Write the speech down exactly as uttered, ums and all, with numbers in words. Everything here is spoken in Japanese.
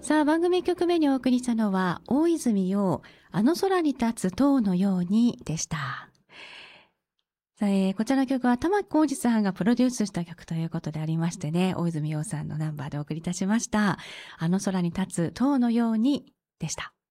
さあ、番組いっきょくめにお送りしたのは、大泉洋、あの空に立つ塔のようにでした。さあ、えーこちらの曲は玉置浩二さんがプロデュースした曲ということでありましてね、大泉洋さんのナンバーでお送りいたしました。あの空に立つ塔のようにでした。